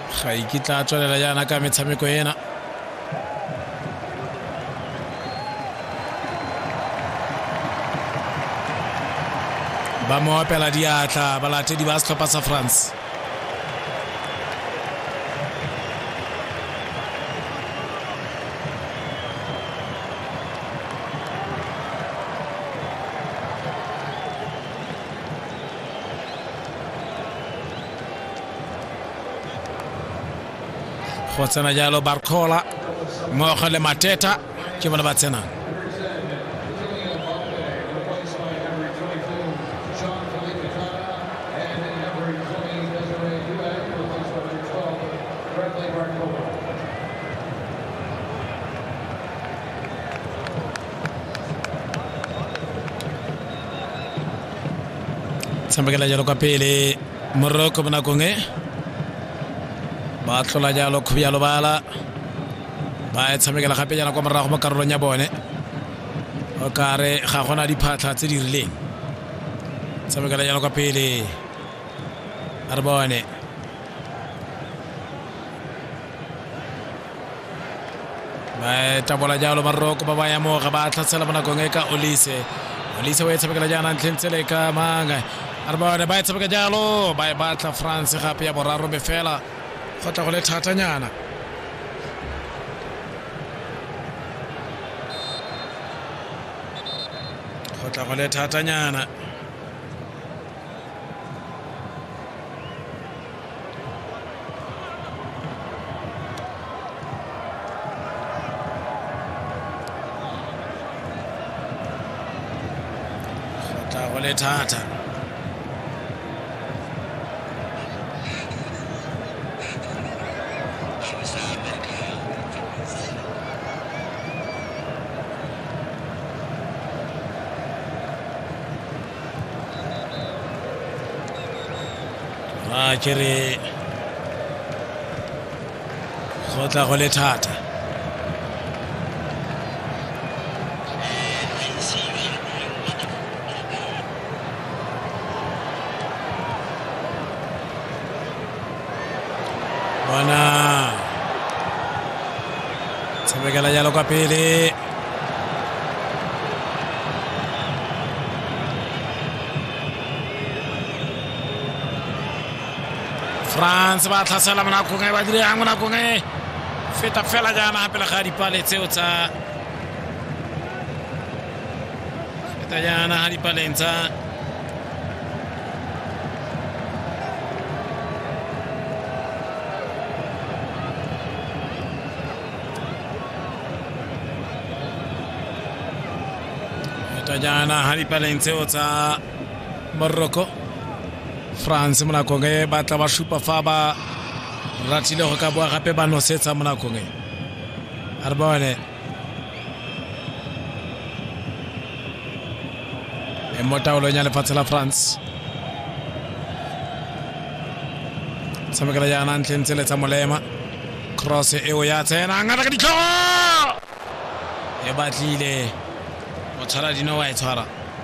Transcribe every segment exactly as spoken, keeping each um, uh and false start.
ga ikitla tswelela yana ka metshameko ena. Ba mo apela diatla balatedi ba setlhopha sa France. Go tsena jalo Barcola mmogo le Mateta ke bona ba tsenang. Tshamekela jalo ka pele Morocco mo nakong e ba tlola jalo khubjalo bala ba tshamekela gape jana kwa morago mo karolong ya bone o kare ga gona diphatla tse di rileng. Tshamekela jalo ka pele a re bone ba tabola jalo Morocco ba baya mo ga ba tlatsela mo nakong e ka Olise Olise wa tshamekela jana ntlhentsele ka manga a re bone ba tshameka jalo ba ba tla France gape ya boraro be fela go tla go le thatanyana. Go tla go le thatanyana. Go tla go le thatha. a kere go tla go le thata. Bona tshamekela jalo ka pele France ba tlhasela mo nakong e ba dirang mo nakong e feta fela jana gape le ga dipale tseo tsa feta jana ga dipaleng tsa feta jana ga dipaleng tseo tsa Morocco. France mo nakong e ba tla ba shupa fa ba ratile go ka boa gape ba nosetsa mo nakong e a re bone e mo taolong ya lefatshe la France. Tshamekela jana ntlhentsele tsa molema cross eo ya tsena ngata ka ditlhogo e batlile o tshwara dino wa e tshwara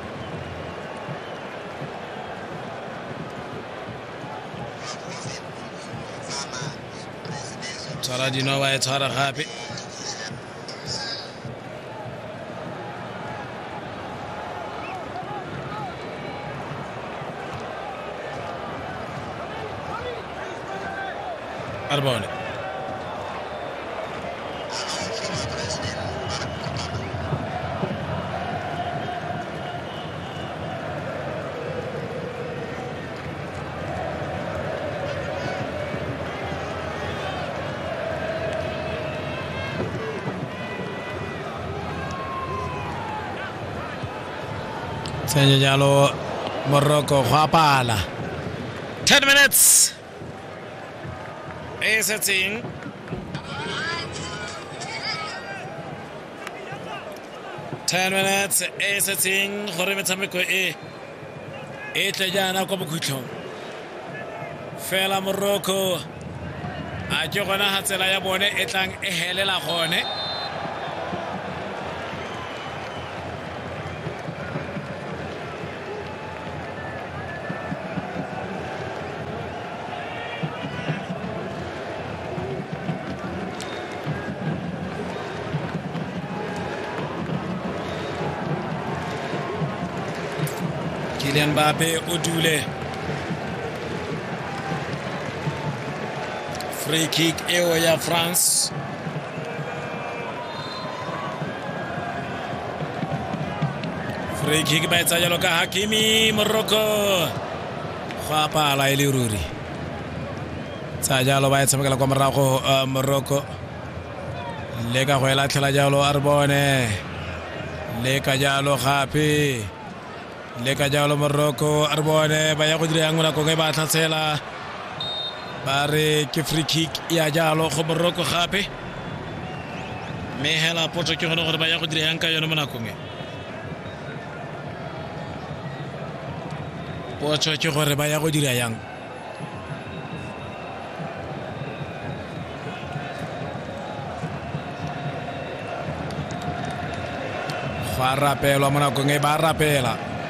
tshwara dino wa e tshwara gape Arbone Senye jalo Morocco go apala ten minutes e setseng ten minutes e setseng gore metshameko e e tle jana kwa bokhutlhong fela Morocco a ke gona ha tsela ya bone e tlang e helela gone Kylian Mbappé o dule. Free kick eo ya France. Free kick ba etsa jalo ka Hakimi. Morocco ga pala ile ruri tsa jalo ba etsa mekala kwa morago Morocco le ka go ela tlhela jalo Arbone le ka jalo gape le ka jalo Morocco Arbone ba ya go dira ngwana go ke ba tlhatsela ba re ke free kick ya jalo go Morocco gape me hela potso ke gone gore ba ya go dira yang ka yone mo nakong e potso ke gore ba ya go dira yang go rapelwa mo nakong e ba rapela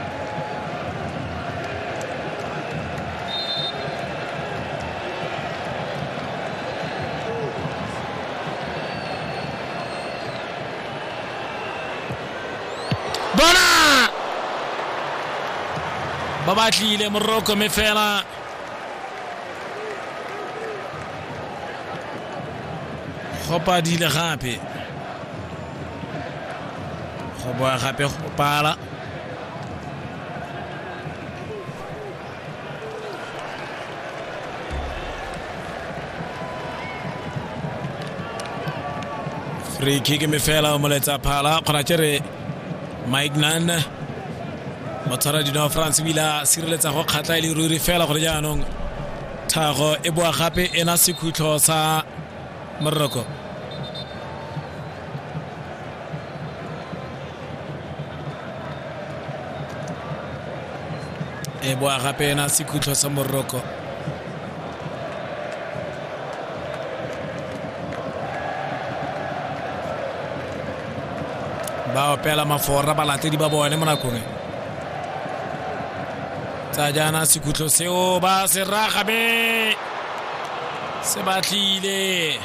bona ba batlile Morocco me fela go padile gape go boa gape go pala free kick me fela mo letsa phala khona tsere Mike Nan motsara dino France bila sireletsa go kgatla ile ruri fela gore jaanong thago e boa gape ena sekhutlho sa Morocco e boa gape ena sekhutlho sa Morocco ba opela mafora ba latedi ba bone mo nakong tsa jana sekhutlho seo ba se ragabe se batlile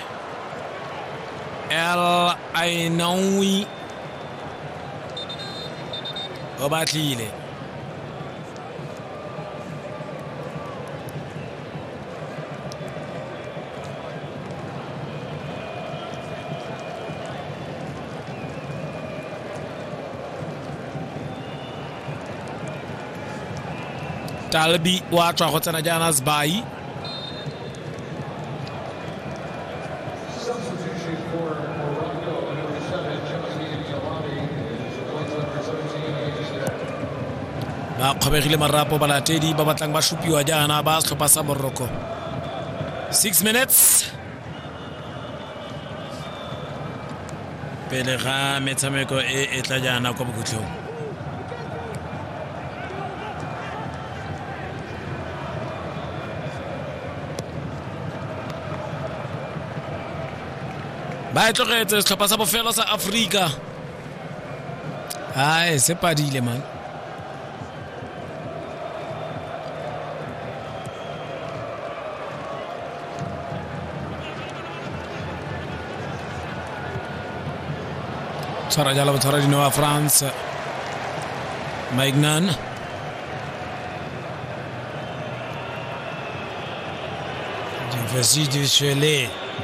El Ainaoui o batlile Talbi wa tswa go tsena jana Sbai ba kgobegile marapo balatedi ba batlang ba shupiwa jana ba setlhopha sa Morocco six minutes pele ga metshameko e e tla jana kwa bokhutlhong ba e tlogetse setlhopha sa bofelo sa Afrika ai se padile man tshwara jalo tshwara dino wa France Mike Nan Jefferson Dishele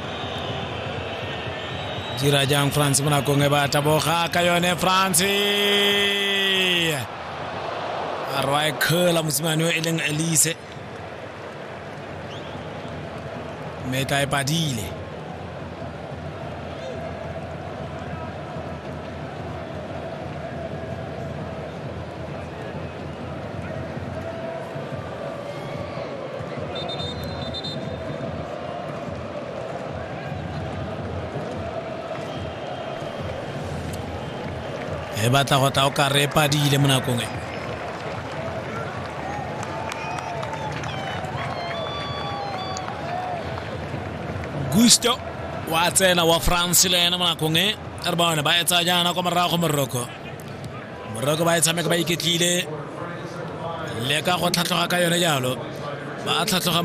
dira jang France mona go nge ba taboga ka yone France arwai khela mosimane o eleng Elise meta e padile e batla go ta o ka re padile mo nakong e Gusto wa tsena wa France le ena mo nakong e re bona ba etsa jana kwa morago Morocco Morocco ba etsa me ka ba iketlile le ka go tlhatlhoga ka yone jalo ba tlhatlhoga